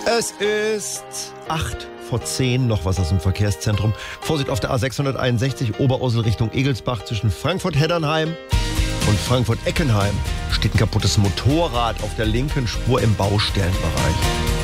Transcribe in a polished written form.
Es ist 8:10, noch was aus dem Verkehrszentrum. Vorsicht auf der A661 Oberursel Richtung Egelsbach zwischen Frankfurt-Heddernheim und Frankfurt-Eckenheim. Steht ein kaputtes Motorrad auf der linken Spur im Baustellenbereich.